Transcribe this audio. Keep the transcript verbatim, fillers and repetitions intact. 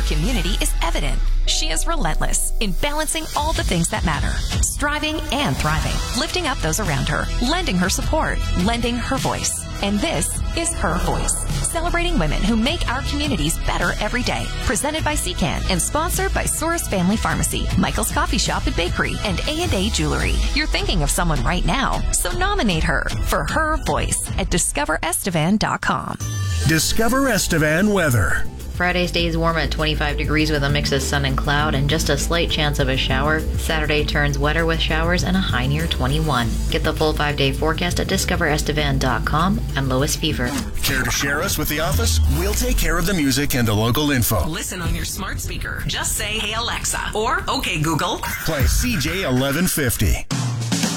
community is evident. She is relentless in balancing all the things that matter, striving and thriving, lifting up those around her, lending her support, lending her voice. And this is Her Voice, celebrating women who make our communities better every day. Presented by C CAN and sponsored by Soros Family Pharmacy, Michael's Coffee Shop and Bakery, and A and A Jewelry. You're thinking of someone right now, so nominate her for Her Voice at discover estevan dot com. Discover Estevan weather. Friday's day is warm at twenty-five degrees with a mix of sun and cloud and just a slight chance of a shower. Saturday turns wetter with showers and a high near twenty-one. Get the full five-day forecast at discover estevan dot com and Lois Fever. Care to share us with the office? We'll take care of the music and the local info. Listen on your smart speaker. Just say, "Hey Alexa," or "Okay Google." Play C J eleven fifty.